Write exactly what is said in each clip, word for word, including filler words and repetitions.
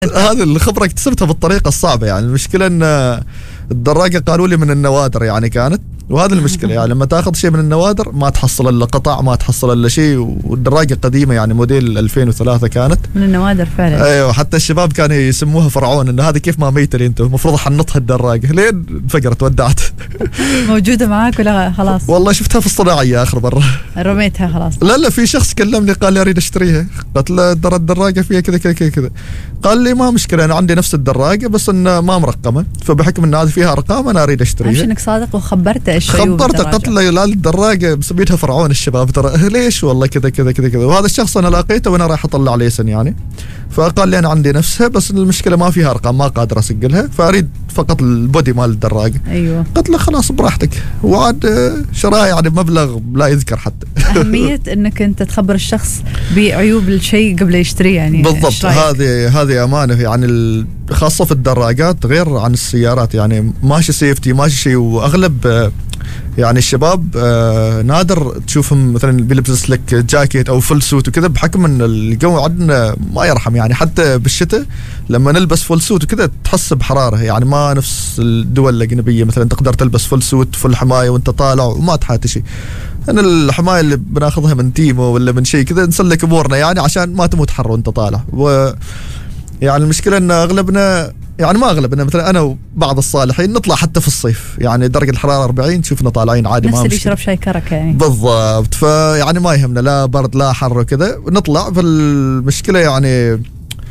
هذه الخبرة اكتسبتها بالطريقة الصعبة. يعني المشكلة ان الدراجة قالوا لي من النوادر يعني كانت، وهذه المشكلة يعني لما تاخذ شيء من النوادر ما تحصل الا قطع، ما تحصل الا شيء. والدراجة قديمة يعني موديل ألفين وثلاثة كانت من النوادر فعلا. ايوه حتى الشباب كانوا يسموها فرعون، انه هذه كيف ما ميتة لي انتم، المفروض حنطها الدراجة لين انفجرت ودعت. موجودة معاك ولا خلاص؟ والله شفتها في الصناعية اخر مرة رميتها خلاص. لا لا في شخص كلمني قال لي اريد اشتريها، قلت له ترى الدراجة فيها كذا كذا كذا، قال لي ما مشكلة انا عندي نفس الدراجة بس ان ما مرقمة، فبحكم ان هذه فيها ارقام انا اريد اشتريها. عشان انك صادق وخبرته ايش خبرته قلت له لا الدراجة مسميتها فرعون الشباب ترى ليش والله كذا كذا كذا كذا. وهذا الشخص انا لقيته وانا رايح اطلع ليسن يعني، فقال لي انا عندي نفسها بس المشكلة ما فيها ارقام ما قادر اسجلها، فاريد فقط البودي مال الدراجة. ايوه قلت له خلاص براحتك، وعاد شراها يعني بمبلغ لا يذكر حتى. أهمية انك انت تخبر الشخص بعيوب الشيء قبل يشتريه يعني. بالضبط هذه هذه امانه يعني، خاصه في الدراجات غير عن السيارات يعني ماشي سيفتي ماشي شيء. واغلب يعني الشباب نادر تشوفهم مثلا بيلبس لك جاكيت او فل سوت وكذا، بحكم ان الجو عندنا ما يرحم يعني. حتى بالشتاء لما نلبس فل سوت وكذا تحس بحراره يعني، ما نفس الدول الاجنبيه مثلا تقدر تلبس فل سوت فل حمايه وانت طالع وما تحاتي شيء. أنا الحماية اللي بناخذها من تيمو ولا من شيء كذا نسلك أمورنا يعني عشان ما تموت حر وانت طالع. و يعني المشكلة أن أغلبنا يعني ما أغلبنا مثلا أنا وبعض الصالحين نطلع حتى في الصيف يعني درجة الحرارة أربعين تشوفنا طالعين عادي، نفس ما اللي يشرب شاي كرك يعني. بالضبط، فيعني ما يهمنا لا برد لا حر وكذا نطلع. فالمشكلة يعني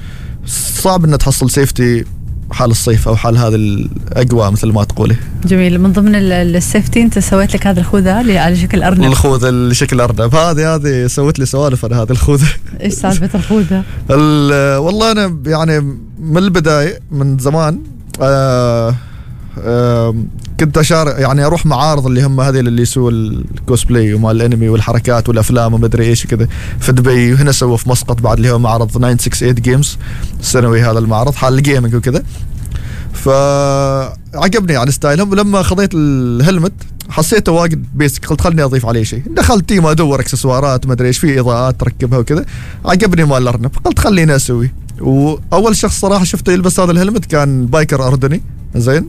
صعب أن تحصل سيفتي حال الصيف او حال هذا الاجواء مثل ما تقولي. جميل. من ضمن السيفتي انت سويت لك هذا الخوذه اللي على شكل ارنب. الخوذه اللي شكل ارنب هذه هذه سويت لي سوالف انا هذه الخوذه. ايش سالفه الخوذه؟ والله انا يعني من البدايه من زمان آه آه كنت اشارك يعني اروح معارض اللي هم هذه اللي يسووا الكوسبلاي ومال الانمي والحركات والافلام ومدري ايش كذا في دبي، وهنا سووا في مسقط بعد اللي هو معرض تسعمية وستة وستين جيمز السنوي، هذا المعرض حال الجيمنج وكذا. فعجبني يعني ستايلهم، ولما خذيت الهلمت حسيته واجد بيسك، قلت خلني اضيف عليه شيء. دخلت تيم ادور اكسسوارات مدري ايش في اضاءات تركبها وكذا، عجبني مال الارنب قلت خليني اسوي. واول شخص صراحه شفته يلبس هذا الهلمت كان بايكر اردني زين،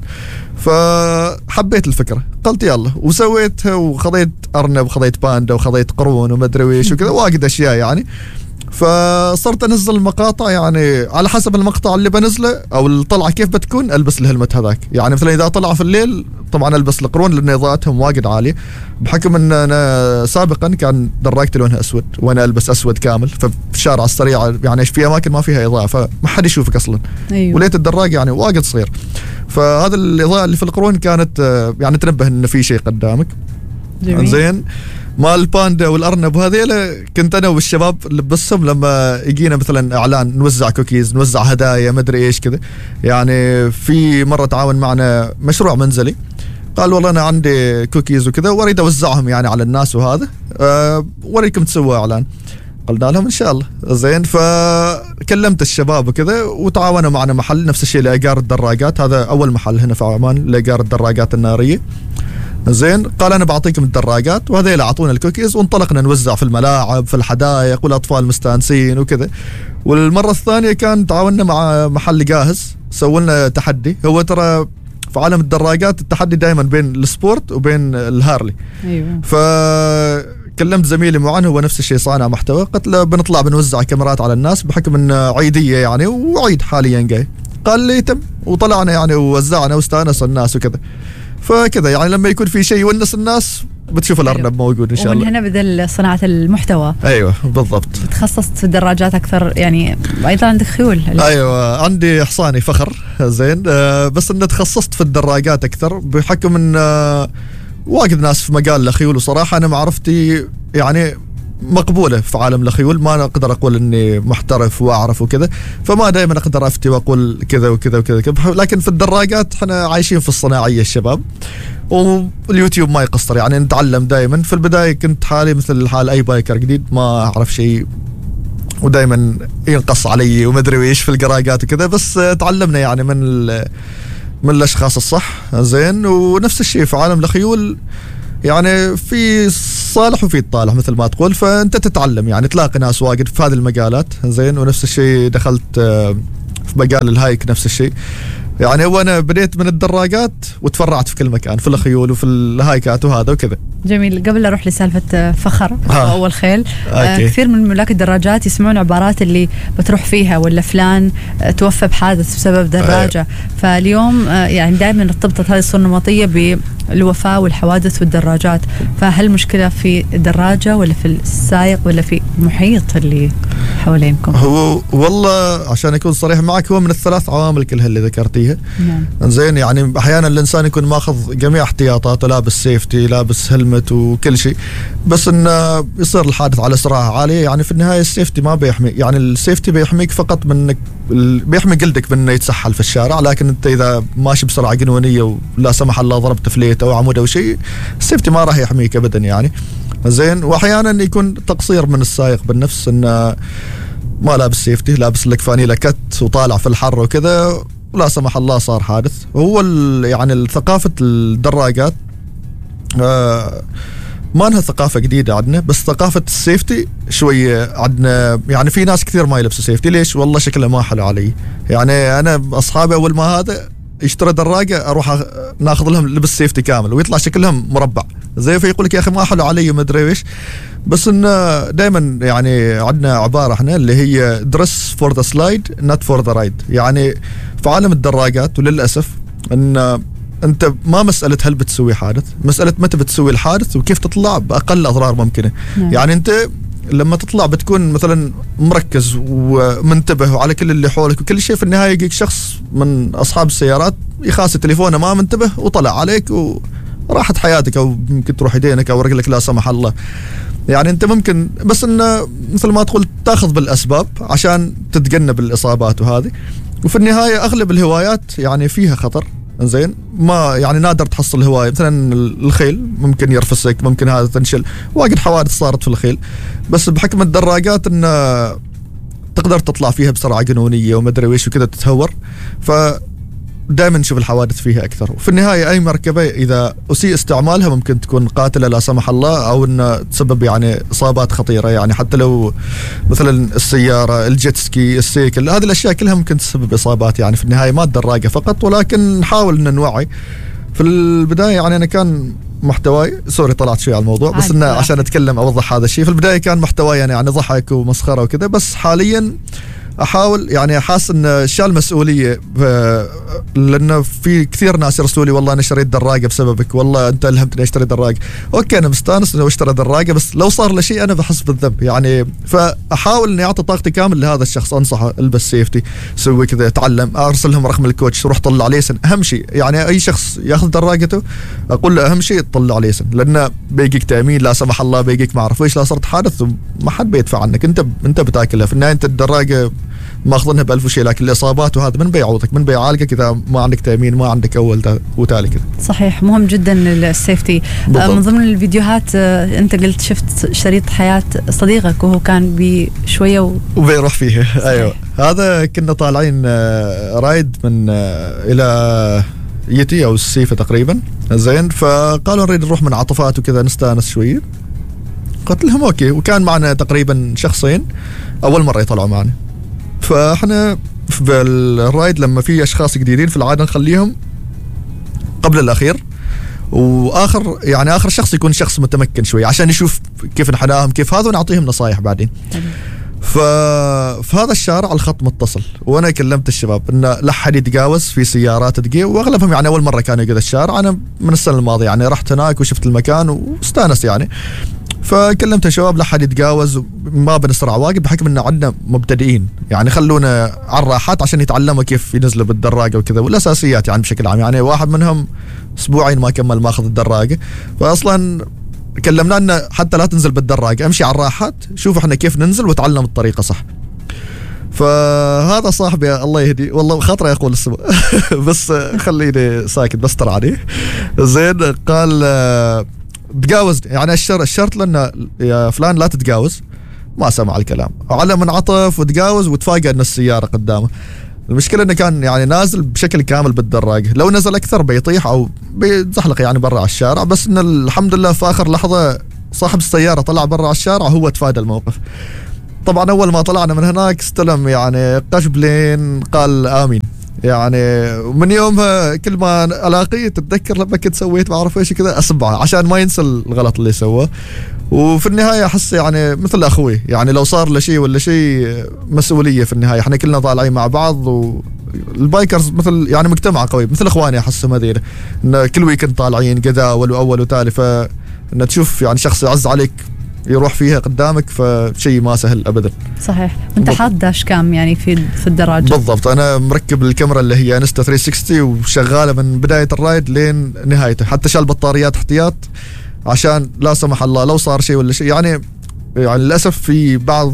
فحبيت الفكره قلت يلا وسويتها، وخذيت ارنب وخذيت باندا وخذيت قرون ومدري ويش وكذا واجد اشياء يعني. فصرت انزل المقاطع يعني على حسب المقطع اللي بنزله او الطلعه كيف بتكون البس الهلمت هذاك يعني. مثلا اذا طلع في الليل طبعا البس القرون لان اضاءتهم واجد عاليه، بحكم ان انا سابقا كان دراجتي لونها اسود وانا البس اسود كامل، ففي الشارع السريع يعني ايش في اماكن ما فيها اضاءه فما حد يشوفك اصلا. أيوة. وليت الدراج يعني واجد صغير، فهذا الاضاءه اللي في القرون كانت يعني تنبه ان في شيء قدامك. جميل. زين. مال الباندا والارنب وهذيلا كنت انا والشباب لبسهم لما يجينا مثلا اعلان نوزع كوكيز نوزع هدايا مدري ايش كذا يعني. في مره تعاون معنا مشروع منزلي قال والله انا عندي كوكيز وكذا واريد اوزعهم يعني على الناس وهذا أه وريكم تسووا اعلان. قلنا لهم ان شاء الله. زين. فكلمت الشباب وكذا وتعاونوا معنا محل نفس الشيء لايجار الدراجات، هذا اول محل هنا في عمان لايجار الدراجات الناريه. زين. قال انا بعطيكم الدراجات وهذيلا اعطونا الكوكيز، وانطلقنا نوزع في الملاعب في الحدائق والاطفال مستانسين وكذا. والمره الثانيه كان تعاوننا مع محل جاهز سووا لنا تحدي. هو ترى في عالم الدراجات التحدي دائما بين السبورت وبين الهارلي. ايوه. فكلمت زميلي معان هو نفس الشيء صانع محتوى، قلت له بنطلع بنوزع كاميرات على الناس بحكم انه عيديه يعني وعيد حاليا جاي. قال لي تم، وطلعنا يعني ووزعنا واستانس الناس وكذا. فكذا يعني لما يكون في شيء يونس الناس بتشوف الارنب. أيوة. موجود ان شاء الله. ومن هنا بدل صناعه المحتوى. ايوه بالضبط. تخصصت في الدراجات اكثر يعني، ايضا عندك خيول. ايوه عندي حصاني فخر. زين. آه بس اني تخصصت في الدراجات اكثر بحكم ان آه واجد ناس في مجال الخيول، وصراحه انا معرفتي يعني مقبوله في عالم الخيول، ما اقدر اقول اني محترف واعرف وكذا، فما دائما اقدر افتي واقول كذا وكذا وكذا. لكن في الدراجات احنا عايشين في الصناعيه الشباب، واليوتيوب ما يقصر يعني نتعلم دائما. في البدايه كنت حالي مثل حال اي بايكر جديد ما اعرف شيء، ودائما ينقص علي ومدري ويش في القراقات وكذا، بس تعلمنا يعني من من الاشخاص الصح. زين. ونفس الشيء في عالم الخيول يعني في صالح وفي الطالح مثل ما تقول، فانت تتعلم يعني تلاقي ناس واجد في هذه المجالات. زين. ونفس الشيء دخلت في مجال الهايك نفس الشيء. يعني هو أنا بديت من الدراجات وتفرعت في كل مكان، في الخيول وفي الهايكات وهذا وكذا. جميل. قبل أروح لسالفة فخر ها. أول خيل، آه كثير من ملاك الدراجات يسمعون عبارات اللي بتروح فيها ولا فلان توفى بحادث بسبب دراجة. أيوه. فاليوم آه يعني دائما ارتبطت هذه الصورة النمطية بالوفاة والحوادث والدراجات، فهل مشكلة في الدراجة ولا في السائق ولا في المحيط اللي حوالينكم؟ هو والله عشان أكون صريح معك، هو من الثلاث عوامل كلها اللي ذكرتيها. نعم. زين يعني أحيانا الإنسان يكون ماخذ جميع احتياطاته، لابس سيفتي، لابس هلمت وكل شيء، بس إنه يصير الحادث على سرعة عالية. يعني في النهاية السيفتي ما بيحمي، يعني السيفتي بيحميك فقط منك، بيحمي جلدك من إنه يتسحل في الشارع، لكن أنت إذا ماشي بسرعة جنونية ولا سمح الله ضربت فليت أو عمود أو شيء، السيفتي ما راح يحميك أبدا يعني. زين. وأحيانا يكون تقصير من السائق بالنفس، إنه ما لابس سيفتي، لابس لك فانيلة كت وطالع في الحر وكذا، ولا سمح الله صار حادث. وهو يعني ثقافة الدراجات آه ما انها ثقافة جديدة عندنا، بس ثقافة السيفتي شوية عندنا. يعني في ناس كثير ما يلبسوا سيفتي، ليش؟ والله شكله ما حلو علي. يعني أنا أصحابي أول ما هذا يشتري دراجة أروح ناخذ لهم لبس سيفتي كامل ويطلع شكلهم مربع زي، فيقول لك يا أخي ما حلو علي ما أدري إيش. بس إنه دائما يعني عندنا عبارة إحنا اللي هي dress for the slide not for the ride. يعني في عالم الدراجات وللأسف إن أنت ما مسألة هل بتسوي حادث، مسألة متى بتسوي الحادث وكيف تطلع بأقل أضرار ممكنة. نعم. يعني أنت لما تطلع بتكون مثلا مركز ومنتبه وعلى كل اللي حولك وكل شيء، في النهاية يجيك شخص من أصحاب السيارات يخاس تليفونه ما منتبه وطلع عليك وراحت حياتك، أو ممكن تروح يدينك أو رجلك لا سمح الله. يعني أنت ممكن بس إنه مثل ما تقول تأخذ بالأسباب عشان تتجنب الإصابات وهذه. وفي النهاية أغلب الهوايات يعني فيها خطر. زين. ما يعني نادر تحصل هواية مثلا الخيل ممكن يرفسك، ممكن هذا تنشل، واجد حوادث صارت في الخيل. بس بحكم الدراجات إن تقدر تطلع فيها بسرعة جنونية ومدري ويش وكذا تتهور، فدائما نشوف الحوادث فيها أكثر. وفي النهاية أي مركبة إذا أسيء استعمالها ممكن تكون قاتلة لا سمح الله، أو إن تسبب يعني إصابات خطيرة. يعني حتى لو مثلا السيارة، الجيت سكي، السيكل، هذه الأشياء كلها ممكن تسبب إصابات. يعني في النهاية ما الدراجة فقط، ولكن نحاول إن نوعي. في البداية يعني أنا كان محتواي سوري طلعت شوي على الموضوع، بس إنه عشان أتكلم أوضح هذا الشيء. في البداية كان محتواي يعني, يعني ضحك ومسخرة وكذا، بس حاليا احاول يعني حاس ان شال مسؤوليه، لانه في كثير ناس يرسلوا لي والله انا اشتريت دراجه بسببك، والله انت الهمتني اشتري دراجه. اوكي انا مستانس انه اشترى دراجه، بس لو صار له شيء انا بحس بالذنب يعني. فاحاول اني اعطي طاقتي كامل لهذا الشخص، انصحه البس سيفتي، سوي كذا، تعلم، ارسل لهم رقم الكوتش، روح طلع ليسن. اهم شيء يعني اي شخص ياخذ دراجته اقول له اهم شيء تطلع ليسن، لانه بيجيك تامين لا سمح الله، بيجيك ما اعرف ايش، لا صرت حادث وما حد بيدفع عنك، انت انت بتاكلها. في النهايه انت الدراجه ماخذنها بألف شيء، لكن الإصابات وهذا من بيعوضك، من بيعالجك إذا ما عندك تأمين، ما عندك أول وتالي كذا. صحيح، مهم جدا السيفتي. من ضمن الفيديوهات أنت قلت شفت شريط حياة صديقك وهو كان بشوية و... وبيروح فيه. أيوة، هذا كنا طالعين رايد من إلى يتي أو السيفة تقريبا. زين، فقالوا نريد نروح من عطفات وكذا نستانس شوية. قلت لهم أوكي، وكان معنا تقريبا شخصين أول مرة يطلعوا معنا. فاحنا في الرايد لما في اشخاص جديدين في العاده نخليهم قبل الاخير، واخر يعني اخر شخص يكون شخص متمكن شوي عشان يشوف كيف نحناهم كيف هذا، ونعطيهم نصايح بعدين. ففي هذا الشارع الخط متصل، وانا كلمت الشباب انه لا حد يتجاوز، في سيارات تجي، واغلبهم يعني اول مره كانوا يجوا الشارع. انا من السنه الماضيه يعني رحت هناك وشفت المكان واستانس يعني. فكلمت الشباب لا حد يتجاوز، ما بنسرع واجد بحكم ان عندنا مبتدئين، يعني خلونا على الراحات عشان يتعلموا كيف ينزلوا بالدراجه وكذا، والاساسيات يعني بشكل عام. يعني واحد منهم اسبوعين ما كمل ماخذ الدراجه، فاصلا كلمنا انه حتى لا تنزل بالدراجه، امشي على الراحات، شوف احنا كيف ننزل وتعلم الطريقه صح. فهذا صاحبي الله يهدي، والله خاطره يقول اسمه بس خليني ساكت بستر عليه. زين، قال تجاوز يعني الشرط الشرط لنا يا فلان لا تتجاوز، ما سمع الكلام، على منعطف وتجاوز وتفاجأ ان السياره قدامه. المشكله انه كان يعني نازل بشكل كامل بالدراجه، لو نزل اكثر بيطيح او بيتزحلق يعني برا على الشارع، بس ان الحمد لله في اخر لحظه صاحب السياره طلع برا على الشارع وهو تفادى الموقف. طبعا اول ما طلعنا من هناك استلم يعني قشبلين قال امين. يعني من يومها كل ما الاقيه تتذكر لما كنت سويت ما اعرف ايش كذا اسبعه عشان ما ينسى الغلط اللي سواه. وفي النهايه احس يعني مثل اخوي، يعني لو صار له شيء ولا شيء مسؤوليه في النهايه، احنا كلنا طالعين مع بعض، والبايكرز مثل يعني مجتمع قوي مثل اخواني احسهم هذيل، ان كل ويكند طالعين قداول واول وتالي، فان تشوف يعني شخص يعز عليك يروح فيها قدامك فشيء ما سهل ابدا. صحيح. وانت حاط داش كام يعني في في الدراجه؟ بالضبط، انا مركب الكاميرا اللي هي انستا ثلاثمية وستين وشغاله من بدايه الرايد لين نهايته، حتى شال بطاريات احتياط عشان لا سمح الله لو صار شيء ولا شيء. يعني يعني للاسف في بعض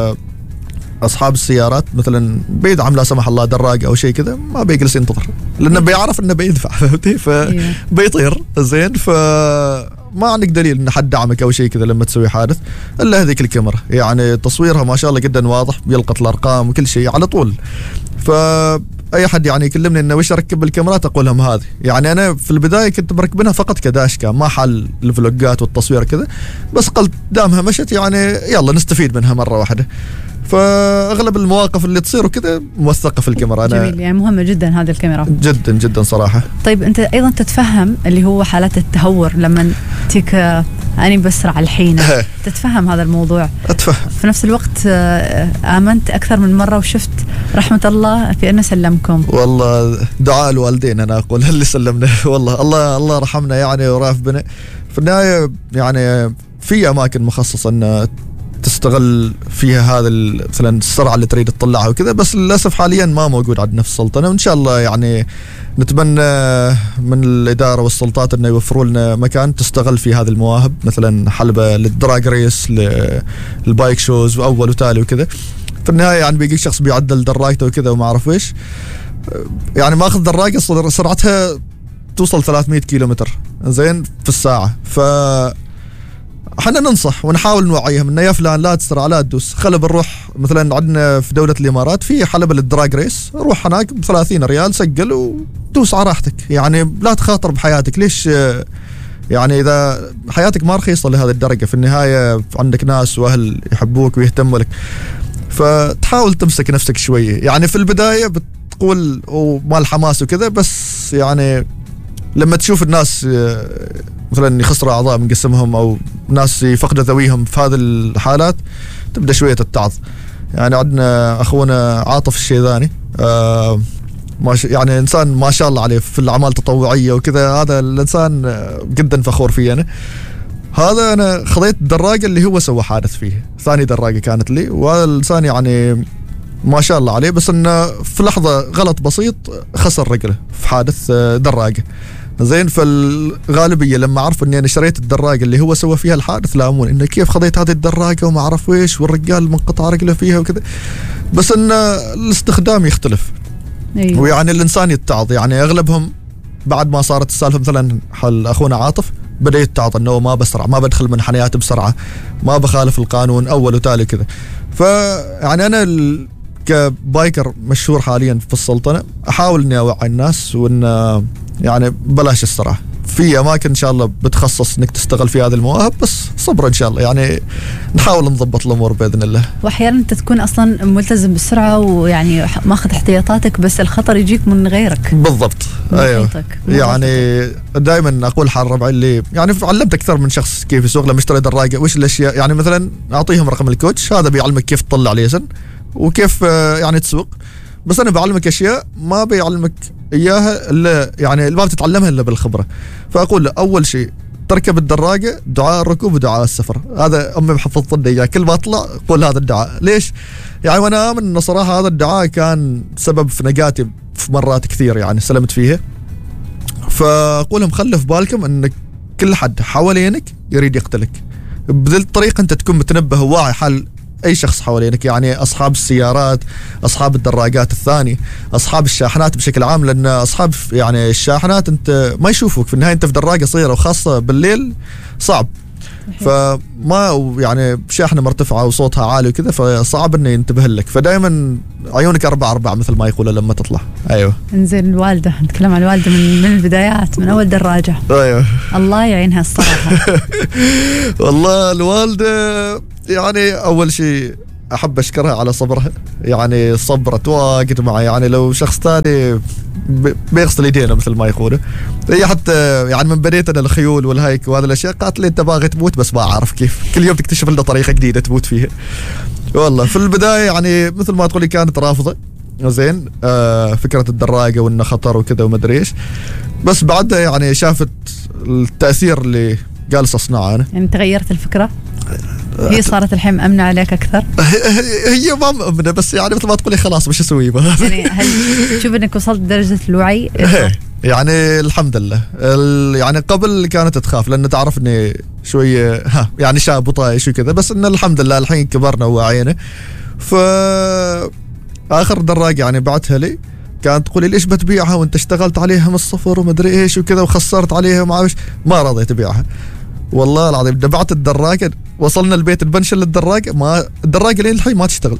اصحاب السيارات مثلا بيدعم لا سمح الله دراجه او شيء كذا ما بيجلس ينتظر لانه بيعرف انه بيدفع، فهمتي؟ فبيطير زين، ف ما عندك دليل ان حد دعمك او شيء كذا لما تسوي حادث الا هذيك الكاميرا. يعني تصويرها ما شاء الله جدا واضح، بيلقط الارقام وكل شيء على طول. فاي حد يعني يكلمني انه وش اركب الكاميرات اقول لهم هذه. يعني انا في البدايه كنت مركبينها فقط كداش كام، ما حل الفلوجات والتصوير كذا، بس قلت دامها مشت يعني يلا نستفيد منها مره واحده. فاغلب المواقف اللي تصير وكذا موثقه في الكاميرا. أنا جميل، يعني مهمه جدا هذه الكاميرا جدا جدا صراحه. طيب انت ايضا تتفهم اللي هو حالات التهور لما تيك اني بسرع الحين تتفهم هذا الموضوع؟ اتفهم. في نفس الوقت امنت اكثر من مره وشفت رحمه الله في ان سلمكم. والله دعاء الوالدين انا اقول اللي سلمنا والله الله الله رحمنا يعني وراف بنا. في النهايه يعني في اماكن مخصصه ان تستغل فيها هذا مثلا السرعه اللي تريد تطلعها وكذا، بس للاسف حاليا ما موجود عندنا في السلطنه، وان شاء الله يعني نتمنى من الاداره والسلطات انه يوفروا لنا مكان تستغل فيه هذه المواهب، مثلا حلبه للدراج ريس للبايك شوز واول وتالي وكذا. في النهايه يعني بيجي شخص بيعدل دراجته وكذا وما اعرف ايش، يعني ماخذ دراجه سرعتها توصل ثلاثمية كيلومتر زين في الساعه، ف احنا ننصح ونحاول نوعيهم انه يا فلان لا تسرع لا تدوس، خلي بنروح مثلا عندنا في دولة الامارات في حلبة للدراج ريس، روح هناك ب ثلاثين ريال سجل ودوس على راحتك، يعني لا تخاطر بحياتك. ليش؟ يعني اذا حياتك ما رخيصة لهذه الدرجة، في النهاية عندك ناس واهل يحبوك ويهتموا لك، فتحاول تمسك نفسك شوية. يعني في البداية بتقول وما الحماس وكذا، بس يعني لما تشوف الناس مثلا يخسروا اعضاء من جسمهم او ناس يفقدوا ذويهم في هذه الحالات تبدا شويه تتعظ. يعني عندنا اخونا عاطف الشيذاني آه يعني انسان ما شاء الله عليه في الاعمال التطوعيه وكذا، هذا الانسان جدا فخور فيه. انا هذا انا خذيت الدراجه اللي هو سوى حادث فيه، ثاني دراجه كانت لي، وهذا الانسان يعني ما شاء الله عليه، بس انه في لحظه غلط بسيط خسر رجله في حادث دراجه زين. فالغالبيه لما عرفوا اني انا شريت الدراجه اللي هو سوى فيها الحادث لامون انه كيف خذيت هذه الدراجه وما اعرف ايش، والرجال منقطع رجله فيها وكذا، بس ان الاستخدام يختلف. أيوة. ويعني الانسان يتعظ، يعني اغلبهم بعد ما صارت السالفه مثلا حل اخونا عاطف بدا يتعظ انه ما بسرع، ما بدخل منحنيات بسرعه، ما بخالف القانون اول وتالي كذا. فيعني انا ال كبايكر مشهور حاليا في السلطنة احاول اني اوعي الناس وان يعني بلاش السرعة في اماكن ان شاء الله بتخصص انك تستغل في هذه المواهب، بس صبر ان شاء الله يعني نحاول نضبط الامور باذن الله. واحيانا انت تكون اصلا ملتزم بالسرعة ويعني ماخذ احتياطاتك، بس الخطر يجيك من غيرك. بالضبط. ايوه يعني دائما اقول حال ربعي اللي يعني علمت اكثر من شخص كيف يسوق لما اشتري دراجة وش الاشياء، يعني مثلا اعطيهم رقم الكوتش، هذا بيعلمك كيف تطلع اليسن وكيف يعني تسوق، بس انا بعلمك اشياء ما بيعلمك اياها الا يعني ما بتتعلمها الا بالخبره. فاقول له اول شيء تركب الدراجه دعاء الركوب ودعاء السفر، هذا امي محفظت لي اياه، كل ما اطلع قول هذا الدعاء. ليش؟ يعني وانا امن انه صراحه هذا الدعاء كان سبب في نجاتي في مرات كثير يعني سلمت فيها. فاقول لهم خلوا في بالكم انك كل حد حوالينك يريد يقتلك، بذي الطريقه انت تكون متنبه وواعي حال اي شخص حوالينك، يعني اصحاب السيارات، اصحاب الدراجات الثاني، اصحاب الشاحنات بشكل عام، لان اصحاب يعني الشاحنات انت ما يشوفوك في النهايه، انت في دراجه صغيره وخاصه بالليل صعب. فما يعني شاحنه مرتفعه وصوتها عالي وكذا فصعب انه ينتبه لك، فدائما عيونك أربعة أربعة مثل ما يقولوا لما تطلع. ايوه. انزين الوالده، نتكلم عن الوالده من من البدايات، من اول دراجه. ايوه. الله يعينها الصراحه. والله الوالده يعني اول شيء احب اشكرها على صبرها، يعني صبرت واجد معي. يعني لو شخص ثاني بيغسل يدينه مثل ما يقولوا. هي حتى يعني من بديت انا الخيول والهيك وهذا الاشياء قالت لي انت باغي تموت بس ما اعرف كيف، كل يوم تكتشف لنا طريقه جديده تموت فيها. والله في البدايه يعني مثل ما تقولي كانت رافضه زين آه فكره الدراجه وانه خطر وكذا وما ادري ايش، بس بعدها يعني شافت التاثير اللي جالس اصنعه انا. يعني تغيرت الفكره؟ هي صارت الحين مأمنة عليك أكثر؟ هي ما مأمنة بس يعني مثل ما تقولي خلاص مش أسوي. يعني هل تشوف أنك وصلت درجة الوعي؟ يعني الحمد لله. يعني قبل كانت تخاف لأن تعرفني شوية ها يعني شاب وطايش وكذا، بس إن الحمد لله الحين كبرنا ووعينا. فآخر دراجة يعني بعتها لي كانت تقولي ليش بتبيعها وانت اشتغلت عليها من الصفر وما ادري ايش وكذا وخسرت عليها وما اعرف. ما رضيت ابيعها والله العظيم. دبعت الدراجة، وصلنا البيت البنشل للدراجة، ما الدراجة لين الحين ما تشتغل.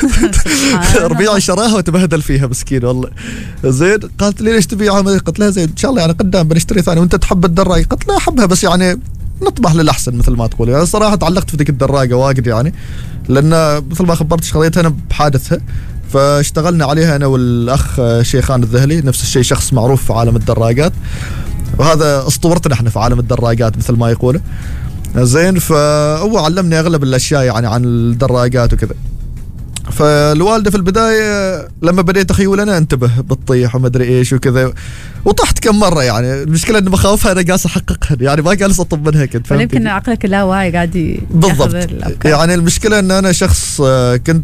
ربيعي شراها وتبهدل فيها مسكين والله. زين قالت لي ليش تبيعها؟ قلت لها زين ان شاء الله يعني قدام بنشتري ثاني وانت تحب الدراجة. قلت لها احبها بس يعني نطمح للأحسن مثل ما تقول. يعني صراحة تعلقت في ذيك الدراجة واجد يعني، لأن مثل ما خبرت خذيتها أنا بحادثها، فاشتغلنا عليها أنا والأخ شيخان الذهلي، نفس الشيء شخص معروف في عالم الدراجات، وهذا اسطورتنا احنا في عالم الدراجات مثل ما يقولوا. زين فهو علمني اغلب الاشياء يعني عن الدراجات وكذا. فالوالده في البدايه لما بديت اخيول انا انتبه بتطيح وما ادري ايش وكذا، وطحت كم مره. يعني المشكله ان مخاوفها انا قاعد احققها، يعني ما جالس اطمنها كنت. يمكن عقلك اللاواعي قاعد بالضبط. يعني المشكله ان انا شخص كنت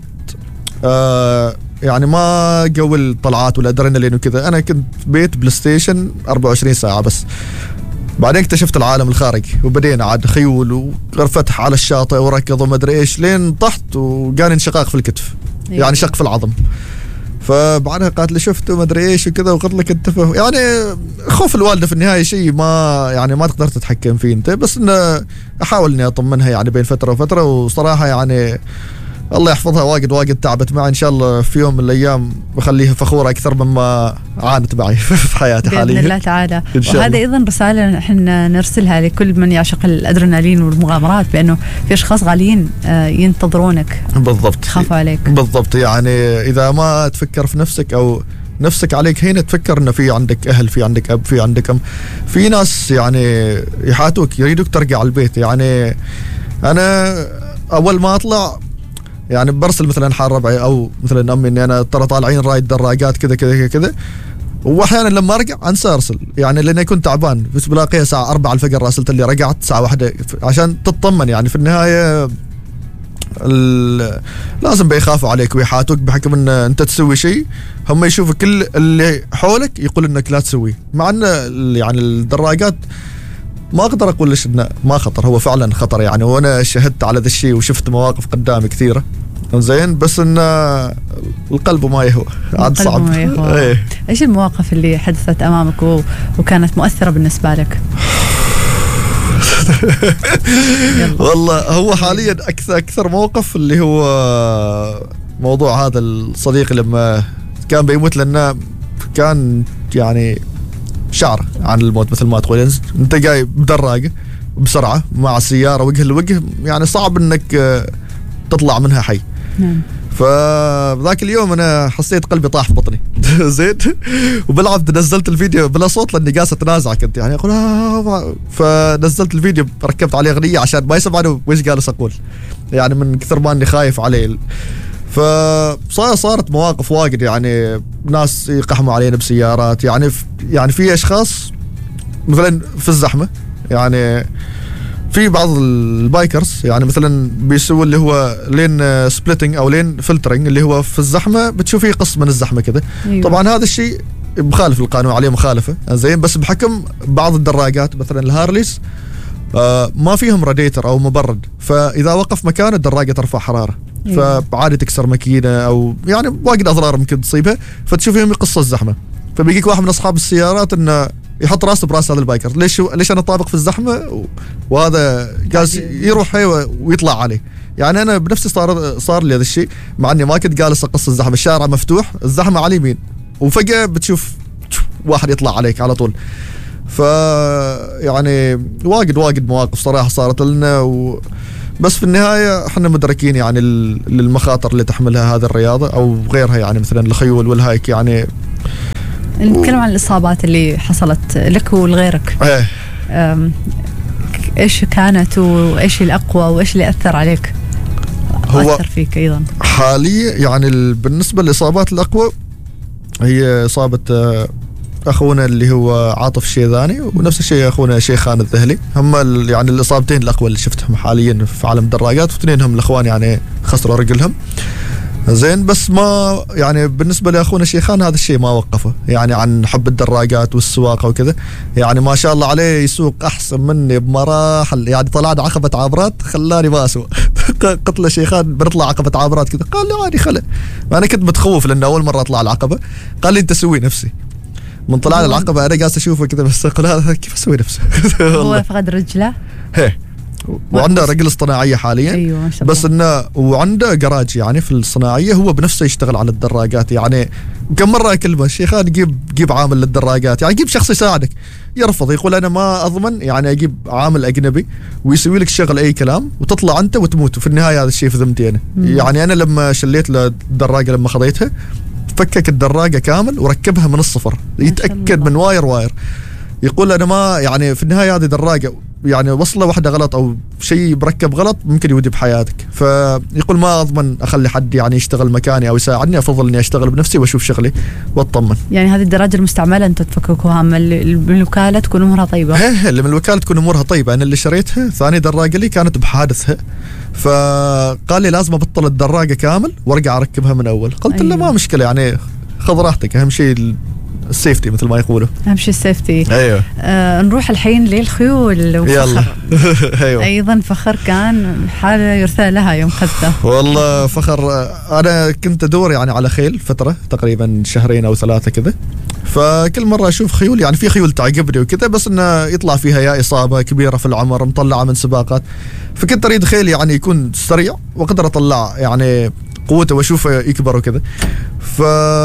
آه يعني ما جو الطلعات والادرينالين وكذا. انا كنت بيت بلاي ستيشن أربعة وعشرين ساعه بس. بعدين اكتشفت العالم الخارجي وبدينا عاد خيول وفتح على الشاطئ وركض وما ادري ايش، لين طحت وجاني انشقاق في الكتف. أيوة. يعني شق في العظم. فبعدها قالت لي شفت وما ادري ايش وكذا وقلت لك انتبه. يعني خوف الوالده في النهايه شيء ما يعني ما تقدر تتحكم فيه انت، بس انه احاول اني اطمنها يعني بين فتره وفتره. وصراحه يعني الله يحفظها واجد واجد تعبت معي. ان شاء الله في يوم من الايام بخليها فخوره اكثر مما عانت معي في حياتي حاليا باذن الله تعالى. وهذا ايضا رساله احنا نرسلها لكل من يعشق الادرينالين والمغامرات، بانه في اشخاص غاليين ينتظرونك. بالضبط. خافوا عليك. بالضبط. يعني اذا ما تفكر في نفسك او نفسك عليك هنا، تفكر انه في عندك اهل، في عندك اب، في عندك ام، في ناس يعني يحاتوك يريدوك ترجع البيت. يعني انا اول ما اطلع يعني برسل مثلا حال ربعي او مثلا امي اني انا ترى طالعين رايد دراجات كذا كذا كذا، واحيانا لما ارجع انسى ارسل. يعني لاني كنت تعبان بس بلاقيها الساعه أربعة الفجر راسلت اللي رجعت الساعه واحدة عشان تطمن. يعني في النهايه لازم بيخافوا عليك ويحاتوك بحكم ان انت تسوي شيء هم يشوفوا كل اللي حولك يقول انك لا تسوي. مع ان يعني الدراجات ما اقدر اقول ليش انه ما خطر، هو فعلا خطر يعني، وانا شهدت على ذا الشيء وشفت مواقف قدامي كثيره. زين بس ان القلب ما يهوى عاد صعب. ايه. ايش المواقف اللي حدثت امامك و... وكانت مؤثره بالنسبه لك؟ والله هو حاليا اكثر اكثر موقف اللي هو موضوع هذا الصديق لما كان بيموت، لانه كان يعني شعر عن الموت مثل ما تقول. انت جاي بدراجه بسرعه مع السياره وجه لوجه، يعني صعب انك تطلع منها حي. نعم. فذاك اليوم انا حسيت قلبي طاح في بطني. زين وبالعب نزلت الفيديو بلا صوت لاني قاعد اتنازع كنت يعني اقول آه. فنزلت الفيديو ركبت عليه اغنيه عشان ما يسمعني ويش جالس اقول، يعني من كثر ما اني خايف عليه. فصارت مواقف واجد، يعني ناس يقحموا علينا بسيارات. يعني يعني في اشخاص مثلا في الزحمه، يعني في بعض البايكرز يعني مثلا بيسووا اللي هو لين سبليتنج او لين فلترنج، اللي هو في الزحمه بتشوفيه قسم من الزحمه كذا. أيوة. طبعا هذا الشيء مخالف للقانون، عليه مخالفه زين، بس بحكم بعض الدراجات مثلا الهارليز آه ما فيهم راديتر او مبرد، فاذا وقف مكانه الدراجه ترفع حراره. أيوة. فعادي تكسر ماكينه او يعني واجد اضرار ممكن تصيبها، فتشوفيهم يقصوا الزحمه. فبيجيك واحد من اصحاب السيارات انه يحط راسه براس هذا البايكر، ليش ليش انا طابق في الزحمه وهذا جالس يروح ويطلع عليه. يعني انا بنفسي صار صار لي هذا الشيء، مع اني ما كنت جالس اقص الزحمه، الشارع مفتوح، الزحمه على اليمين، وفجاه بتشوف واحد يطلع عليك على طول. ف يعني واجد واجد مواقف صراحه صارت لنا، و بس في النهاية احنا مدركين يعني للمخاطر اللي تحملها هذه الرياضة أو غيرها، يعني مثلا الخيول والهايك. يعني نتكلم و... عن الإصابات اللي حصلت لك ولغيرك. ايه ايش كانت وايش الأقوى وايش اللي أثر عليك هو أثر فيك أيضا حاليا؟ يعني بالنسبة للإصابات الأقوى هي إصابة أخونا اللي هو عاطف الشيذاني، ونفس الشيء أخونا شيخان الذهلي. هم يعني الإصابتين الأقوى اللي شفتهم حاليا في عالم الدراجات، واثنينهم الأخوان يعني خسروا رجلهم. زين، بس ما يعني بالنسبة لأخونا شيخان هذا الشيء ما وقفه يعني عن حب الدراجات والسواقة وكذا. يعني ما شاء الله عليه يسوق أحسن مني بمراحل. يعني طلعنا عقبة عبرات خلاني ما أسوق. قلت له شيخان بنطلع عقبة عبرات كذا، قال لي عادي خلق. أنا كنت متخوف لأن أول مرة أطلع العقبة. قال لي أنت سوي نفسي. من طلعنا العقبة أنا قاعد أشوفه كذا بس أقول هذا كيف أسوي نفسه. هو فقد رجله. هيه، وعنده رجل اصطناعية حاليا. أيوة ما شاء الله. بس انه وعنده جراج يعني في الصناعية، هو بنفسه يشتغل على الدراجات. يعني كم مرة اكلمه شيخان جيب جيب عامل للدراجات، يعني جيب شخص يساعدك. يرفض، يقول انا ما اضمن يعني اجيب عامل اجنبي ويسوي لك شغل اي كلام وتطلع انت وتموت، وفي النهاية هذا الشيء في ذمتي انا. يعني انا لما شليت له الدراجة لما خذيتها فكك الدراجة كامل وركبها من الصفر، يتأكد من واير واير. يقول أنا ما يعني في النهاية هذه دراجة يعني وصلة واحدة غلط أو شيء مركب غلط ممكن يودي بحياتك. فيقول ما أضمن أخلي حد يعني يشتغل مكاني أو يساعدني، أفضل إني أشتغل بنفسي وأشوف شغلي وأطمن. يعني هذه الدراجة المستعملة أنتم تفككوها من الوكالة تكون أمورها طيبة؟ هي اللي من الوكالة تكون أمورها طيبة. أنا اللي شريتها ثاني دراجة لي كانت بحادثها، فقال لي لازم أبطل الدراجة كامل وأرجع أركبها من أول. قلت له أيوة. ما مشكلة يعني خذ راحتك، أهم شيء السيفتي مثل ما يقولوا. اهم شيء السيفتي. ايوه. آه نروح الحين للخيول وفخر. ايوه. ايضا فخر كان حاله يرثى لها يوم خذته. والله فخر انا كنت ادور يعني على خيل فتره تقريبا شهرين او ثلاثه كذا، فكل مره اشوف خيول يعني في خيول تعجبني وكذا، بس انه يطلع فيها يا اصابه كبيره في العمر مطلعه من سباقات، فكنت اريد خيل يعني يكون سريع واقدر اطلع يعني قوته واشوفه يكبر وكذا. ف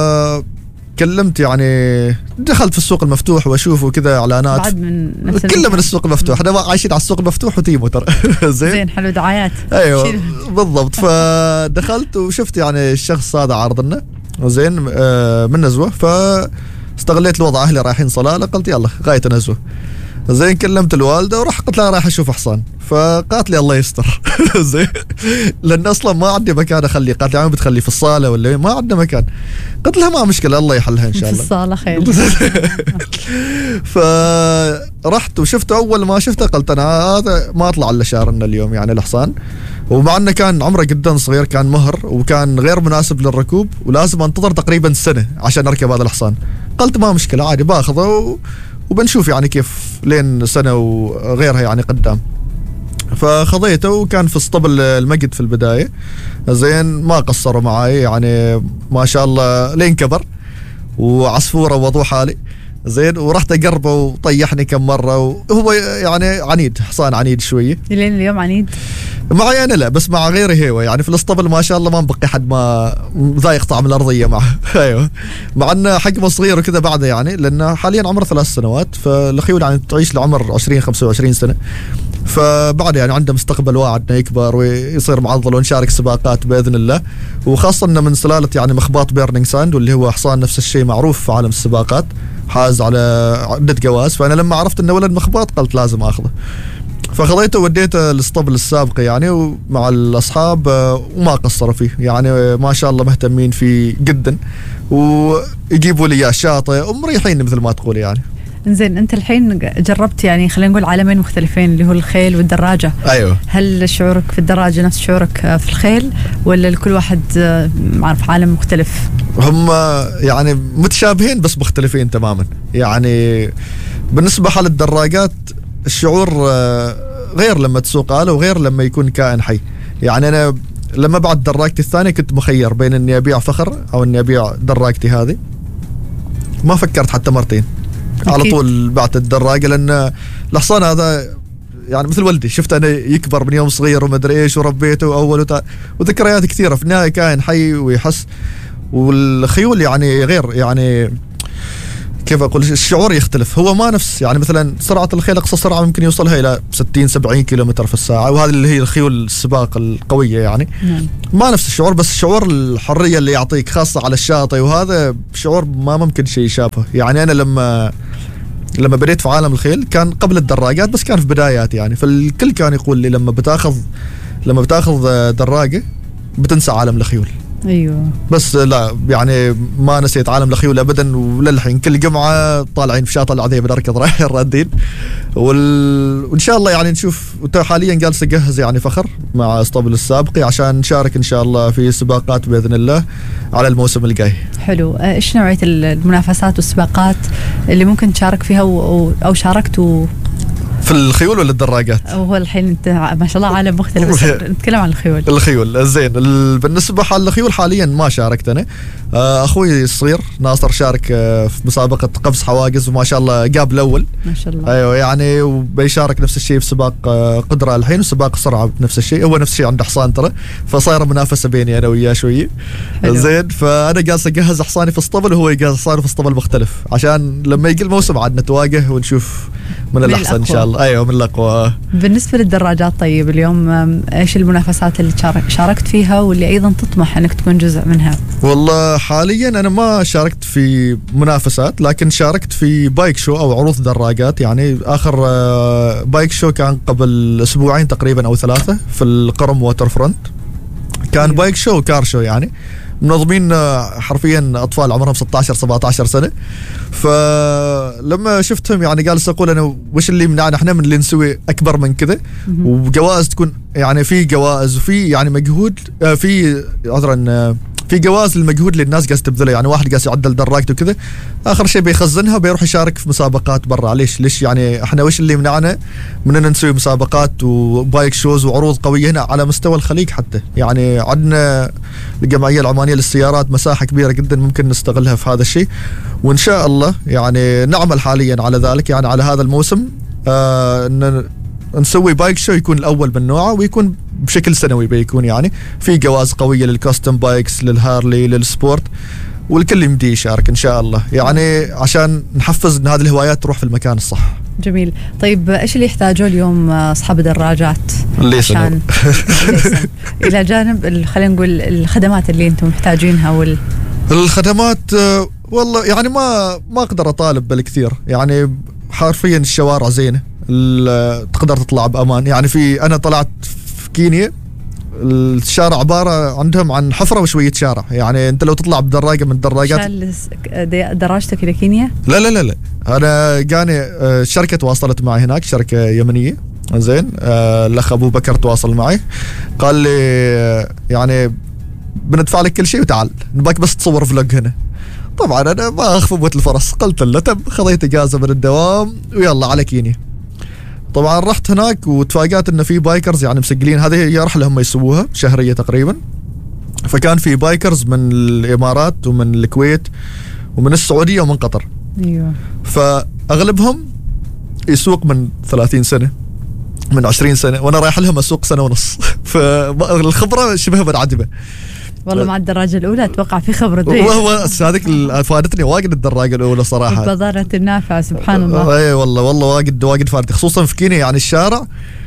كلمت يعني دخلت في السوق المفتوح واشوفه كذا اعلانات بعد من نفس كله من السوق المفتوح. احنا عايشين على السوق المفتوح وتيمو ترى. زين زين حلو دعايات. ايوه بالضبط. فدخلت وشفت يعني الشخص هذا عارض لنا زين آه من نزوه، فاستغليت الوضع اهلي رايحين صلاله قلت يلا غايه نزوه. زين كلمت الوالده وراح قلت لها رايح اشوف حصان، فقالت لي الله يستر. زين لان اصلا ما عندي مكان اخليه. قالت لي عم بتخليه في الصاله ولا ما عندنا مكان. قلت لها ما مشكله الله يحلها ان شاء الله في الصاله خير. فرحت وشفته. اول ما شفته قلت انا هذا ما اطلع الا شارنا اليوم يعني الحصان، ومع انه كان عمره جدا صغير كان مهر وكان غير مناسب للركوب ولازم انتظر تقريبا سنه عشان اركب هذا الحصان. قلت ما مشكله عادي باخذه و... وبنشوف يعني كيف لين سنة وغيرها يعني قدام. فخذيته وكان في اسطبل المجد في البداية. زين ما قصروا معي يعني ما شاء الله لين كبر وعصفورة وضو حالي. زين ورحت اقربه وطيحني كم مرة، وهو يعني عنيد حصان عنيد شوية. لين اليوم عنيد معي انا لا، بس مع غيري هو يعني في الاسطبل ما شاء الله ما مبقي حد ما ذايق طعم الارضيه معه. ايوه مع انه حجمه صغير وكذا بعده يعني لانه حاليا عمره ثلاث سنوات، فالخيول يعني تعيش لعمر عشرين خمسة وعشرين سنه، فبعد يعني عنده مستقبل واعد انه يكبر ويصير معضل ونشارك سباقات باذن الله. وخاصه انه من سلاله يعني مخباط بيرنينج ساند واللي هو حصان نفس الشيء معروف في عالم السباقات، حاز على عده جواز. فانا لما عرفت انه ولد مخباط قلت لازم اخذه، فخذيته وديته الاسطبل السابقة يعني ومع الأصحاب وما قصروا فيه يعني ما شاء الله مهتمين فيه جدا ويجيبوا لي إياه شاطئ ومريحين مثل ما تقول يعني. إنزين أنت الحين جربت يعني خلينا نقول عالمين مختلفين اللي هو الخيل والدراجة. أيوه. هل شعورك في الدراجة نفس شعورك في الخيل ولا لكل واحد معرف عالم مختلف؟ هم يعني متشابهين بس مختلفين تماما. يعني بالنسبة حال الدراجات الشعور غير لما تسوق آلة وغير لما يكون كائن حي. يعني أنا لما بعد دراجتي الثانية كنت مخير بين أني أبيع فخر أو أني أبيع دراجتي هذه، ما فكرت حتى مرتين أكيد. على طول بعت الدراجة لأن الحصان هذا يعني مثل ولدي، شفت أنا يكبر من يوم صغير ومدري إيش وربيته أول وتع... وذكريات كثيرة. في النهاية كائن حي ويحس. والخيول يعني غير يعني كيف اقول الشعور يختلف. هو ما نفس يعني مثلا سرعه الخيل اقصى سرعه ممكن يوصلها الى ستين سبعين كيلومتر في الساعه، وهذه اللي هي الخيول السباق القويه يعني. نعم. ما نفس الشعور، بس شعور الحريه اللي يعطيك خاصه على الشاطئ وهذا شعور ما ممكن شيء يشابهه. يعني انا لما لما بديت في عالم الخيل كان قبل الدراجات، بس كان في بدايات يعني، فالكل كان يقول لي لما بتاخذ لما بتاخذ دراجه بتنسى عالم الخيول. ايوه بس لا يعني ما نسيت عالم الخيول ابدا، وللحين كل جمعه طالعين في شاطئ العذيب نركض رادين وال... وان شاء الله يعني نشوف. حاليا جالس اجهز يعني فخر مع اسطبل السابقي عشان نشارك ان شاء الله في سباقات باذن الله على الموسم الجاي. حلو. ايش نوعيه المنافسات والسباقات اللي ممكن تشارك فيها و... او شاركتوا في الخيول ولا الدراجات؟ هو الحين انت ما شاء الله عالم مختلف، نتكلم عن الخيول. الخيول زين. بالنسبه حال الخيول حاليا ما شاركت انا، اخوي الصغير ناصر شارك في مسابقه قفز حواجز وما شاء الله جاب الاول ما شاء الله. ايوه يعني، وبيشارك نفس الشيء في سباق قدره الحين وسباق سرعه بنفس الشيء. هو نفس الشيء عنده حصان ترى، فصايره منافسه بيني انا وياه شويه. زين. فانا جالس اجهز حصاني في الاسطبل وهو يجهز حصانه في اسطبل مختلف عشان لما يجي الموسم عاد نتواجه ونشوف من الاحسن ان شاء الله. ايوه من الاقوى. بالنسبه للدراجات طيب اليوم ايش المنافسات اللي شاركت فيها واللي ايضا تطمح انك تكون جزء منها؟ والله حاليا انا ما شاركت في منافسات، لكن شاركت في بايك شو او عروض دراجات. يعني اخر بايك شو كان قبل اسبوعين تقريبا او ثلاثه في القرم ووتر فرونت. كان بايك شو وكار شو يعني منظمين حرفيا اطفال عمرهم ستة عشر سبعة عشر سنه. فلما شفتهم يعني جالس اقول انا وش اللي يمنعنا احنا من اللي نسوي اكبر من كذا، وجوائز تكون يعني في جوائز وفي يعني مجهود، في عذرا في جواز للمجهود اللي الناس قاعده تبذله. يعني واحد قاعد يعدل دراجته وكذا، اخر شيء بيخزنها بيروح يشارك في مسابقات برا. ليش ليش يعني احنا وش اللي يمنعنا من ان نسوي مسابقات وبايك شوز وعروض قويه هنا على مستوى الخليج حتى؟ يعني عندنا الجمعيه العمانيه للسيارات مساحه كبيره جدا ممكن نستغلها في هذا الشيء، وان شاء الله يعني نعمل حاليا على ذلك. يعني على هذا الموسم آه ان نسوي بايك شو يكون الاول من نوعه، ويكون بشكل سنوي بيكون يعني في جوائز قويه للكاستم بايكس للهارلي للسبورت، والكل يمدي يشارك ان شاء الله يعني عشان نحفز ان هذه الهوايات تروح في المكان الصح. جميل. طيب ايش اللي يحتاجوه اليوم اصحاب الدراجات عشان الى جانب خلينا نقول الخدمات اللي انتم محتاجينها؟ وال الخدمات والله يعني ما ما اقدر اطالب بالكثير. يعني حرفيا الشوارع زينه، تقدر تطلع بامان. يعني في انا طلعت في كينيا الشارع عباره عندهم عن حفره وشويه شارع. يعني انت لو تطلع بدراجه من الدراجات. دراجتك الى كينيا؟ لا لا لا لا انا جاني شركه تواصلت معي هناك، شركه يمنيه. زين. الاخ ابو بكر تواصل معي قال لي يعني بندفع لك كل شيء وتعال نباك بس تصور فلوج هنا. طبعا انا ما اخف بوت الفرص، قلت له تم، خذيت اجازه من الدوام ويلا على كينيا. طبعا رحت هناك وتفاجأت انه في بايكرز يعني مسجلين، هذه هي رحله هم يسووها شهريه تقريبا. فكان في بايكرز من الامارات ومن الكويت ومن السعوديه ومن قطر. ايوه. فاغلبهم يسوق من ثلاثين سنه من عشرين سنه، وانا رايح لهم اسوق سنه ونص. فالخبره شبه منعدمه. والله مع الدراجة الأولى أتوقع في خبرة دي. وهو هذيك فادتني واجد الدراجة الأولى صراحة. البضارة النافعة سبحان الله. اي والله والله واجد واجد فادتني، خصوصا في كينيا. يعني الشارع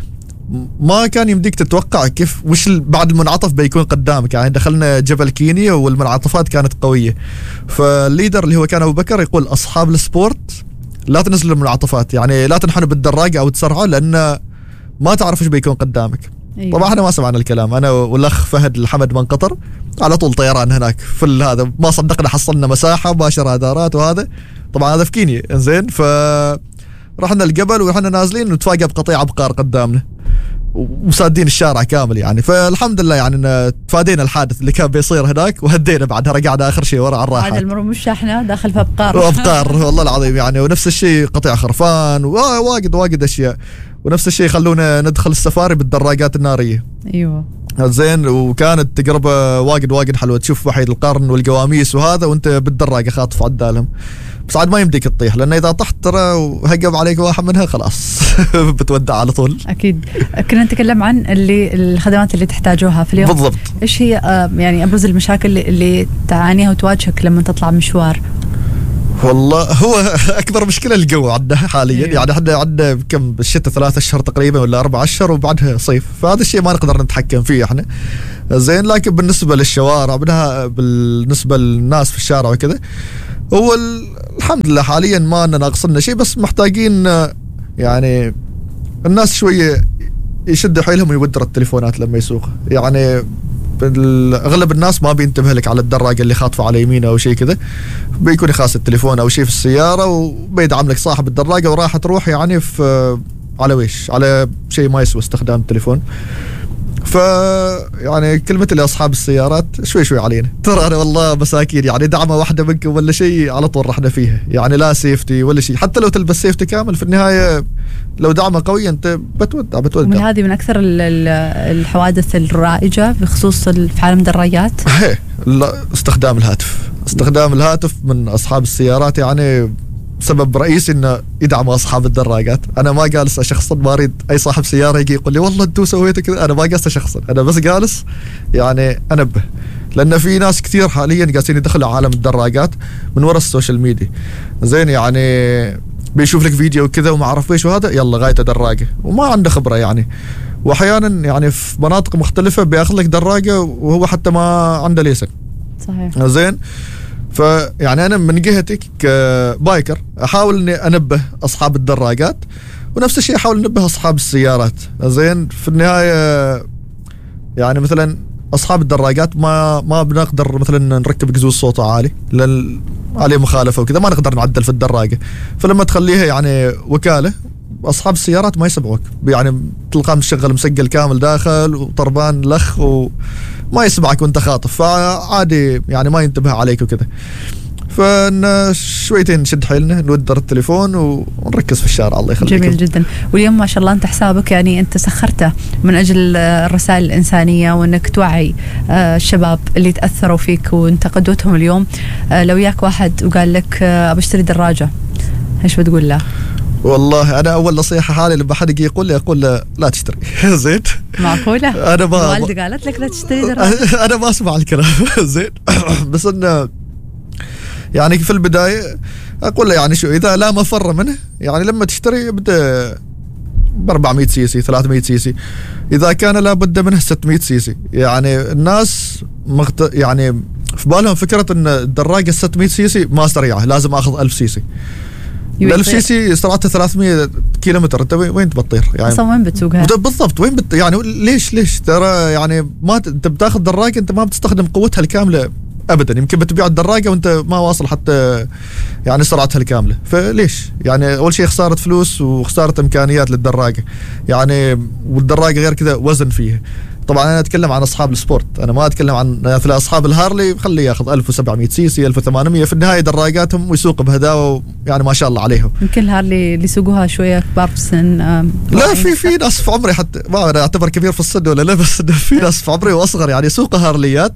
ما كان يمديك تتوقع كيف وش بعد المنعطف بيكون قدامك. يعني دخلنا جبل كينيا والمنعطفات كانت قوية. فالليدر اللي هو كان أبو بكر يقول أصحاب السبورت لا تنزلوا المنعطفات، يعني لا تنحنوا بالدراجة أو تسرعوا لأن ما تعرف ايش بيكون قدامك. أيوة. طبعا احنا ما سمعنا الكلام، انا والاخ فهد الحمد من قطر على طول طيران هناك في هذا، ما صدقنا حصلنا مساحه مباشره رادارات وهذا. طبعا هذا في كينيا. زين. ف رحنا الجبل وإحنا نازلين نتفاجأ بقطيع ابقار قدامنا ومسادين الشارع كامل. يعني فالحمد لله يعني ان تفادينا الحادث اللي كان بيصير هناك، وهدينا بعدها رجعنا اخر شيء ورا على الراحه. هذا المرور مش شاحنه داخل في ابقار. وابقار والله العظيم يعني. ونفس الشيء قطيع خرفان وواجد واجد اشياء. ونفس الشيء خلونا ندخل السفاري بالدراجات الناريه. ايوه. زين. وكانت تجربه واجد واجد حلوه، تشوف وحيد القرن والقواميس وهذا وانت بالدراجه خاطف عدالهم. بس عاد ما يمديك تطيح، لأن إذا طحت ترى وهجم عليك واحد منها خلاص بتودع على طول. أكيد. كنا نتكلم عن اللي الخدمات اللي تحتاجوها في اليوم. بالضبط. إيش هي يعني أبرز المشاكل اللي تعانيها وتواجهك لما تطلع مشوار؟ والله هو اكبر مشكله الجو عندنا حاليا. يعني احنا عندنا كم بالشتاء ثلاثة اشهر تقريبا ولا اربع اشهر وبعدها صيف، فهذا الشيء ما نقدر نتحكم فيه احنا زين. لكن بالنسبه للشوارع منها بالنسبه للناس في الشارع وكذا، هو الحمد لله حاليا ما أننا ناقصنا شيء، بس محتاجين يعني الناس شويه يشدوا حيلهم ويودروا التليفونات لما يسوقوا. يعني اغلب الناس ما بينتبه لك على الدراجه اللي خاطفه على يمينه او شيء كذا، بيكون يخاص التليفون او شيء في السياره وبيدعم لك صاحب الدراجه وراح تروح يعني في على ويش على شيء ما يسوى استخدام التليفون. ف يعني كلمتي لاصحاب السيارات شوي شوي علينا، ترى انا والله مساكين يعني دعمه واحده منكم ولا شيء على طول رحنا فيها. يعني لا سيفتي ولا شيء، حتى لو تلبس سيفتي كامل في النهايه لو دعمه قوي انت بتودع بتودع. من هذه من اكثر الحوادث الرائجه بخصوص في عالم الدراجات استخدام الهاتف. استخدام الهاتف من اصحاب السيارات يعني سبب رئيسي انه يدعموا اصحاب الدراجات. انا ما جالس شخصا، ما اريد اي صاحب سياره يجي يقول لي والله انتم سويتوا كذا، انا ما جالس شخصا، انا بس جالس يعني انبه، لان في ناس كثير حاليا جالسين يدخلوا عالم الدراجات من وراء السوشيال ميديا زين. يعني بيشوف لك فيديو كذا وما اعرف ايش وهذا يلا غايته دراجه وما عنده خبره يعني. واحيانا يعني في مناطق مختلفه بياخذ لك دراجه وهو حتى ما عنده ليسن. صحيح زين. فيعني أنا من جهتي كبايكر أحاول إني أنبه أصحاب الدراجات، ونفس الشيء أحاول أنبه أصحاب السيارات زين. في النهاية يعني مثلا أصحاب الدراجات ما ما بنقدر مثلا نركب قزوز صوته عالي لأن عليه مخالفة وكذا، ما نقدر نعدل في الدراجة. فلما تخليها يعني وكالة، أصحاب السيارات ما يسمعوك، يعني تلقاه مشغل مسجل كامل داخل وطربان لخ وما يسمعك وانت خاطف، فعادي يعني ما ينتبه عليك وكذا. فن شويتين نشد حيلنا نودر التليفون ونركز في الشارع. الله يخليك. جميل جدا. واليوم ما شاء الله انت حسابك يعني انت سخرته من اجل الرسائل الانسانيه وانك توعي الشباب اللي تاثروا فيك وانت قدوتهم اليوم. لو ياك واحد وقال لك ابى اشتري دراجه، ايش بتقول له؟ والله انا اول نصيحه حالي لما حد يجي يقول لي اقول له لا تشتري. زين. معقوله؟ انا ما والدك قالت لك لا تشتري دراجه؟ انا ما اسمع الكلام. زين. بس انه يعني في البدايه اقول له يعني شو اذا لا مفر منه، يعني لما تشتري ابدا ب أربعمية سي سي ثلاثمية سي سي، اذا كان لابد منه ستمية سي سي. يعني الناس مغت... يعني في بالهم فكره ان الدراجه ستمية سي سي ما سريعه، لازم اخذ ألف سي سي. ألف سي سي سرعتها ثلاثمية كيلومتر، انت وين تبطير يعني؟ اصلا وين بتسوقها؟ بالضبط وين بت يعني ليش ليش ترى يعني ما انت بتاخذ دراجه انت ما بتستخدم قوتها الكامله ابدا. يمكن بتبيع الدراجه وانت ما واصل حتى يعني سرعتها الكامله، فليش يعني؟ اول شيء خساره فلوس وخساره امكانيات للدراجه يعني. والدراجه غير كذا وزن فيها. طبعا انا اتكلم عن اصحاب السبورت، انا ما اتكلم عن مثل اصحاب الهارلي، خليه ياخذ ألف وسبعمية سي سي ألف وثمانمية، في النهايه دراجاتهم ويسوقوا بهداوه يعني ما شاء الله عليهم. يمكن الهارلي اللي يسوقوها شويه كبار في السن. لا في في ناس في عمري حتى ما انا اعتبر كبير في السن ولا لا، بس في ناس في عمري واصغر يعني يسوقوا هارليات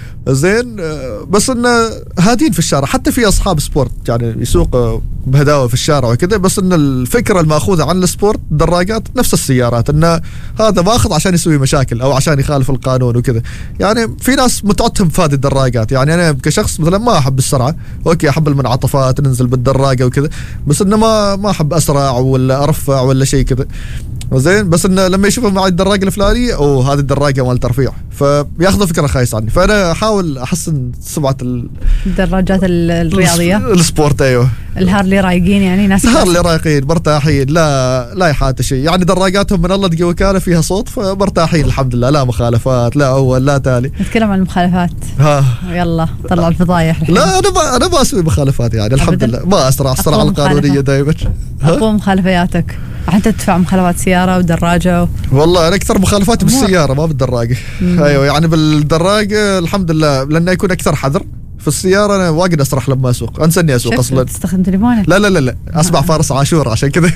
زين. بس انه هادين في الشارع، حتى في اصحاب سبورت يعني يسوق بهداوه في الشارع وكذا. بس ان الفكره الماخوذه عن السبورت دراجات نفس السيارات، انه هذا ماخذ عشان يسوي مشاكل او عشان يخالف القانون وكذا. يعني في ناس متعتهم في هذه الدراجات. يعني انا كشخص مثلا ما احب السرعه، اوكي احب المنعطفات ننزل بالدراجه وكذا، بس انه ما ما احب اسرع ولا ارفع ولا شيء كذا زين. بس انه لما يشوفوا معي الدراجه الفلانيه او هذه الدراجه مال ترفيع، فياخذوا فكره خايسه عني. فانا احاول احسن سمعه الدراجات الرياضيه السبورت. ايوه الهارلي رايقين يعني ناس الهارلي رايقين مرتاحين، لا لا يحات شيء يعني. دراجاتهم من الله تقوى وكاله فيها صوت، فمرتاحين الحمد لله، لا مخالفات لا اول لا تالي. نتكلم عن المخالفات. ها يلا طلع الفضايح. لا انا ما انا ما اسوي مخالفات يعني الحمد لله، ما اسرع السرعه القانونيه دائما. اقوى مخالفاتك انت تدفع مخالفات سياره ودراجه و... والله انا اكثر مخالفاتي بالسياره ما بالدراجه. ايوه يعني بالدراجه الحمد لله لانه يكون اكثر حذر. في السيارة أنا واجد أسرح لما أسوق، أنسى إني أسوق أصلا. تستخدم تليفونك؟ لا لا لا لا أسمع فارس عاشور عشان كذا.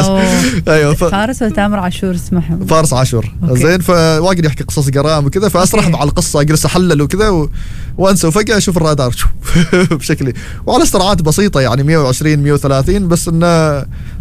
أيوه ف... فارس ولا تامر عاشور اسمه؟ فارس عاشور. زين. فواجد يحكي قصص قرام وكذا، فأسرح مع القصة أجلس أحلل وكذا و... وأنسى، وفجأة أشوف الرادار بشكلي وعلى سرعات بسيطة يعني مية وعشرين مية وثلاثين، بس إنه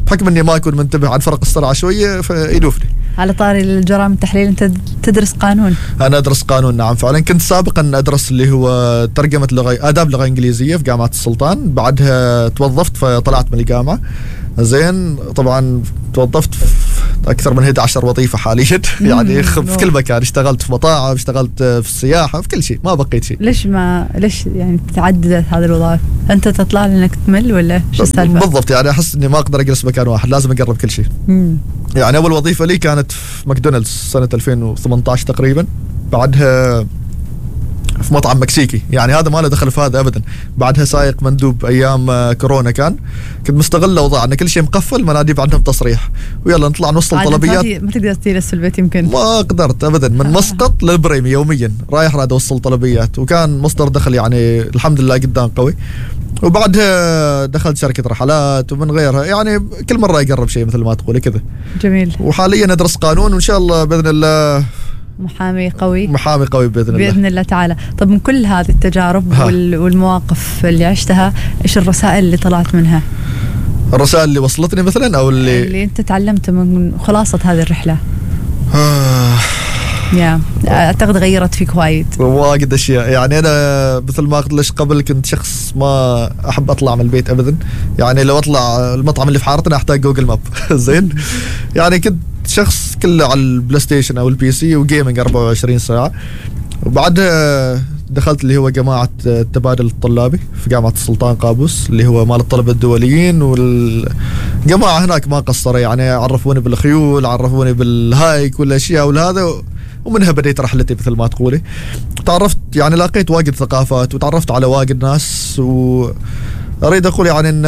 بحكم اني ما اكون منتبه عن فرق السرعه شويه فيلوفني. على طاري الجرائم التحليل، انت تدرس قانون؟ انا ادرس قانون نعم فعلا. كنت سابقا ادرس اللي هو ترجمه لغه اداب لغه انجليزيه في جامعه السلطان، بعدها توظفت فطلعت من الجامعه. زين طبعا توظفت في اكثر من إحدى عشرة وظيفه حاليا يعني في كل مكان، اشتغلت في مطاعم، اشتغلت في السياحه، في كل شيء، ما بقيت شيء. ليش ما ليش يعني تعددت هذه الوظائف؟ انت تطلع لانك تمل ولا شو السالفه؟ بالضبط، يعني احس اني ما اقدر اجلس مكان واحد، لازم اجرب كل شيء. مم. يعني اول وظيفه لي كانت في ماكدونالدز سنه ألفين وثمانية عشر تقريبا، بعدها في مطعم مكسيكي، يعني هذا ما له دخل في هذا ابدا. بعدها سايق مندوب ايام كورونا، كان كنت مستغل الاوضاع ان كل شيء مقفل، مناديب عندهم تصريح ويلا نطلع نوصل طلبيات. ما تقدر تجلس في البيت يمكن؟ ما قدرت ابدا، من مسقط للبريمي يوميا رايح راد اوصل طلبيات، وكان مصدر دخل يعني الحمد لله قدام قوي. وبعدها دخلت شركة رحلات ومن غيرها، يعني كل مرة يقرب شيء مثل ما تقولي كذا. جميل. وحاليا ادرس قانون، وان شاء الله باذن الله محامي قوي. محامي قوي بإذن الله. بإذن الله تعالى. طب من كل هذه التجارب ها. والمواقف اللي عشتها، إيش الرسائل اللي طلعت منها؟ الرسائل اللي وصلتني مثلا أو اللي اللي أنت تعلمت من خلاصة هذه الرحلة؟ آه. يا أعتقد غيرت فيك وايد. واجد أشياء، يعني أنا مثل ما قلت لك قبل كنت شخص ما أحب أطلع من البيت أبدا، يعني لو أطلع المطعم اللي في حارتنا أحتاج جوجل ماب زين. يعني كنت شخص كله على البلاي ستيشن او البي سي وجيمنج أربعة وعشرين ساعة. وبعدها دخلت اللي هو جماعة التبادل الطلابي في جامعة السلطان قابوس، اللي هو مال الطلبة الدوليين، والجماعة هناك ما قصروا، يعني عرفوني بالخيول، عرفوني بالهايك والاشياء والهذا، ومنها بديت رحلتي مثل ما تقولي. تعرفت يعني لاقيت واجد ثقافات، وتعرفت على واجد ناس، واريد اقول يعني ان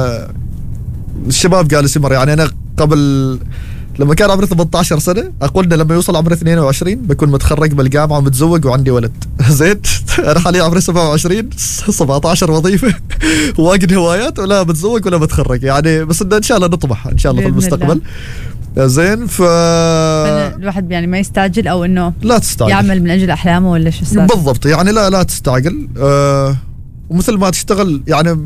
الشباب جالس يمر. يعني انا قبل لما كان عمري ثمانية عشر سنة أقول لما يوصل عمري اثنين وعشرين بكون متخرج بالجامعة ومتزوج وعندي ولد زين. أنا حاليا عمري سبعة وعشرين، سبعة عشر وظيفة واجد هوايات، ولا متزوج ولا متخرج يعني، بس إن شاء الله نطمح إن شاء الله في المستقبل الله. زين. ف الواحد يعني ما يستعجل، أو إنه لا تستعجل يعمل من أجل أحلامه ولا شو السالفة؟ بالضبط، يعني لا لا تستعجل. أه ومثل ما تشتغل يعني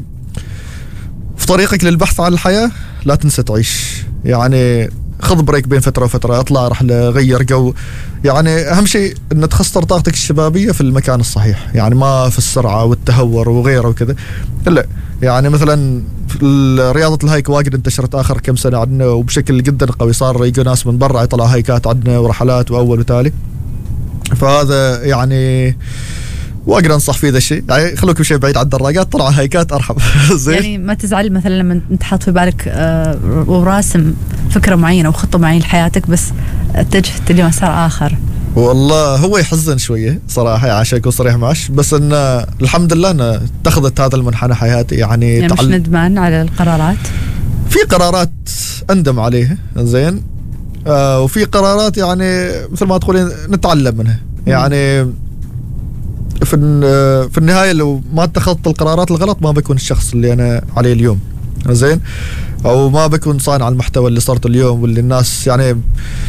في طريقك للبحث عن الحياة لا تنسى تعيش، يعني خذ بريك بين فترة وفترة، اطلع رحلة، غير جو. يعني أهم شيء أن تخسر طاقتك الشبابية في المكان الصحيح، يعني ما في السرعة والتهور وغيره وكذا. لا يعني مثلا رياضة الهايك واجد انتشرت آخر كم سنة عندنا وبشكل جدا قوي، صار يجوا ناس من برا يطلعوا هايكات عندنا ورحلات وأول وتالي. فهذا يعني واقدر انصح فيه ذا الشيء، يعني خلوكم شيء بعيد عن الدراجات، طلعوا هايكات ارحب. زين. يعني ما تزعل مثلا لما انت حاط في بالك آه وراسم فكره معينه وخطه معينه لحياتك، بس اتجهت لمسار اخر؟ والله هو يحزن شويه صراحه، يعني عشان اكون صريح معش، بس ان الحمد لله ان اتخذت هذا المنحنى حياتي. يعني, يعني مش ندمان على القرارات؟ في قرارات اندم عليها زين، آه وفي قرارات يعني مثل ما تقولين نتعلم منها. يعني في في النهايه لو ما اتخذت القرارات الغلط ما بكون الشخص اللي انا عليه اليوم زين، او ما بكون صانع المحتوى اللي صرت اليوم، واللي الناس يعني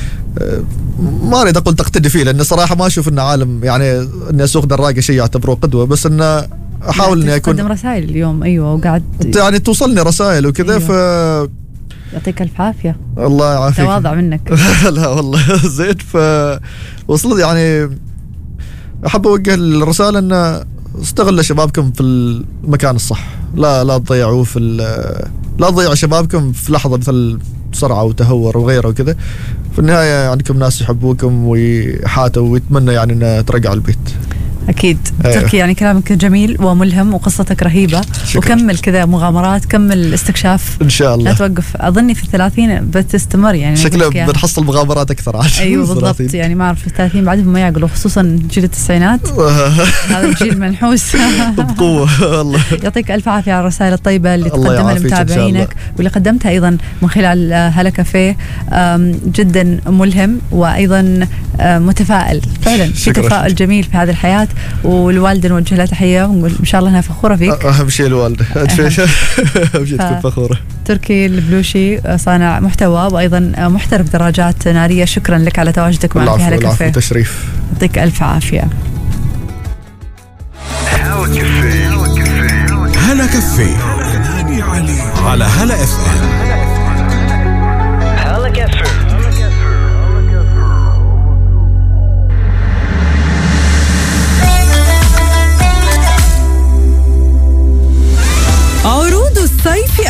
ما اريد اقول تقتدي فيه، لان صراحه ما اشوف ان عالم يعني اني اسوق دراجه شيء يعتبروه قدوه، بس انه احاول اني اكون تقدم رسائل اليوم. ايوه وقاعد يعني توصلني رسائل وكذا. أيوة. ف يعطيك الف عافيه. الله يعافيك. تواضع منك. لا والله زين. ف وصلت يعني احب اوجه الرساله ان استغلوا شبابكم في المكان الصح، لا لا تضيعوه في لا تضيعوا شبابكم في لحظه مثل سرعه وتهور وغيره وكذا. في النهايه عندكم ناس يحبوكم ويحاتوا ويتمنى يعني ان ترجعوا البيت. أكيد. أيوة. تركي يعني كلامك جميل وملهم وقصتك رهيبة. شكرا. وكمل كذا مغامرات، كمل استكشاف إن شاء الله، لا توقف. أظني في الثلاثين بتستمر، يعني شكله بنحصل مغامرات أكثر عشان. أيوة بالضبط، يعني ما أعرف في الثلاثين بعدهم ما يعقلوا، خصوصا جيل التسعينات. هذا جيل منحوس بقوة. والله يعطيك ألف عافية على الرسائل الطيبة اللي تقدمها لمتابعينك واللي قدمتها أيضا من خلال هلا كافيه. جدا ملهم وأيضا متفائل فعلا، في تفاؤل جميل في هذه الحياة. والوالدة نوجه لها تحية ونقول إن شاء الله أنها فخورة فيك. أهم شيء الوالدة، أهم شيء تكون فخورة. تركي البلوشي صانع محتوى وأيضا محترف دراجات نارية، شكرا لك على تواجدك معنا في هلا كافيه. العفو، تشريف. يعطيك ألف عافية. هلا كافيه على هلا اف ام.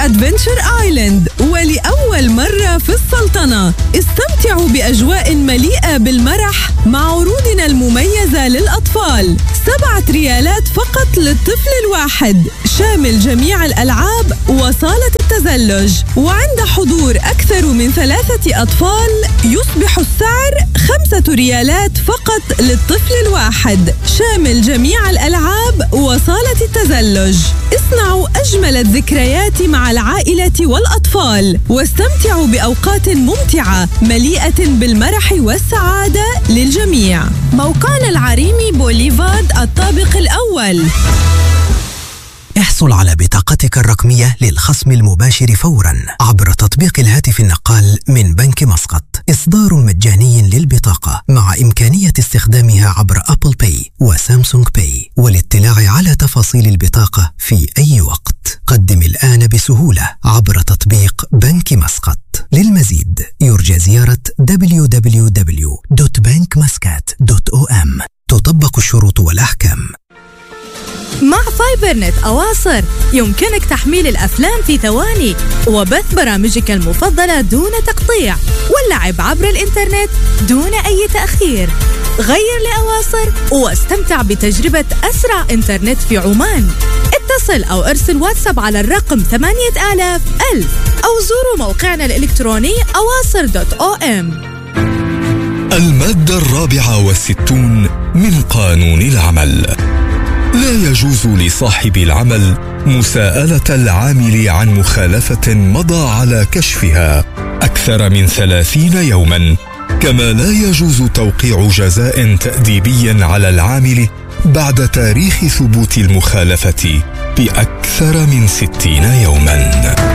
أدفنتشر آيلاند، ولأول مرة في السلطنة استمتعوا بأجواء مليئة بالمرح مع عروضنا المميزة للأطفال. سبعة ريالات فقط للطفل الواحد، شامل جميع الألعاب وصالة التزلج. وعند حضور أكثر من ثلاثة أطفال يصبح السعر خمسة ريالات فقط للطفل الواحد، شامل جميع الألعاب وصالة التزلج. اصنعوا أجمل الذكريات مع العائلة والأطفال واستمتعوا بأوقات ممتعة مليئة بالمرح والسعادة للجميع. موقعنا العريمي بوليفارد الطابق الأول. احصل على بطاقتك الرقمية للخصم المباشر فوراً عبر تطبيق الهاتف النقال من بنك مسقط. إصدار مجاني للبطاقة مع إمكانية استخدامها عبر أبل باي وسامسونج باي. والاطلاع على تفاصيل البطاقة في أي وقت قدم الآن بسهولة عبر تطبيق بنك مسقط. للمزيد يرجى زيارة دبليو دبليو دبليو دوت بنك مسقط دوت أو إم. تطبق الشروط والأحكام. مع فايبر نت أواصر يمكنك تحميل الأفلام في ثواني وبث برامجك المفضلة دون تقطيع واللعب عبر الإنترنت دون أي تأخير. غير لأواصر واستمتع بتجربة أسرع إنترنت في عمان. اتصل أو ارسل واتساب على الرقم ثمانية آلاف ألف أو زوروا موقعنا الإلكتروني أواصر دوت أو إم. المادة الرابعة والستون من قانون العمل: لا يجوز لصاحب العمل مساءلة العامل عن مخالفة مضى على كشفها أكثر من ثلاثين يوما. كما لا يجوز توقيع جزاء تأديبي على العامل بعد تاريخ ثبوت المخالفة بأكثر من ستين يوما.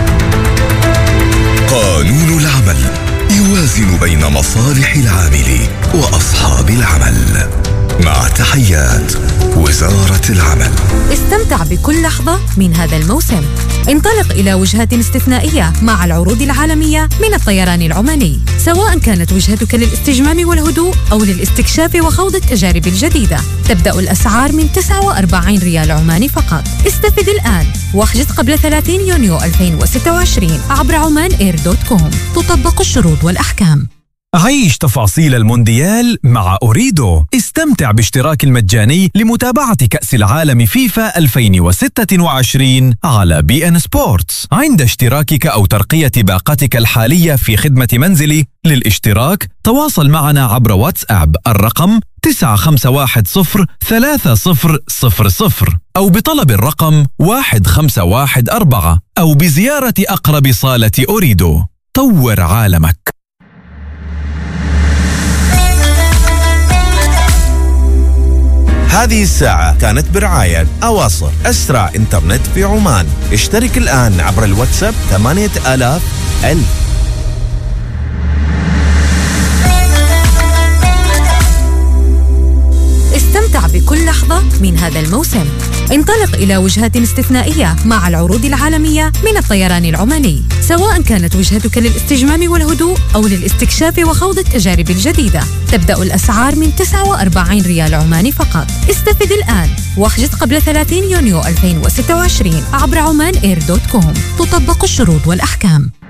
قانون العمل يوازن بين مصالح العامل وأصحاب العمل. مع تحيات وزارة العمل. استمتع بكل لحظة من هذا الموسم. انطلق إلى وجهات استثنائية مع العروض العالمية من الطيران العماني، سواء كانت وجهتك للاستجمام والهدوء أو للاستكشاف وخوض التجارب الجديدة. تبدأ الأسعار من تسعة وأربعين ريال عماني فقط. استفد الآن واحجز قبل ثلاثين يونيو ألفين وستة وعشرين عبر عمان إير دوت كوم. تطبق الشروط والأحكام. عيش تفاصيل المونديال مع أوريدو. استمتع باشتراك المجاني لمتابعة كأس العالم فيفا ألفين وستة وعشرين على بي إن سبورتس عند اشتراكك أو ترقية باقتك الحالية في خدمة منزلي. للاشتراك تواصل معنا عبر واتساب الرقم تسعة خمسة واحد صفر ثلاثة صفر صفر صفر أو بطلب الرقم واحد خمسة واحد أربعة أو بزيارة أقرب صالة أوريدو. طور عالمك. هذه الساعة كانت برعاية أواصر، أسرع إنترنت في عمان. اشترك الآن عبر الواتساب ثمانية آلاف ألف. استمتع بكل لحظة من هذا الموسم. انطلق إلى وجهات استثنائية مع العروض العالمية من الطيران العماني، سواء كانت وجهتك للاستجمام والهدوء أو للاستكشاف وخوض التجارب الجديدة. تبدأ الأسعار من تسعة وأربعين ريال عماني فقط. استفد الآن واحجز قبل ثلاثين يونيو ألفين وستة وعشرين عبر عمان إير دوت كوم. تطبق الشروط والأحكام.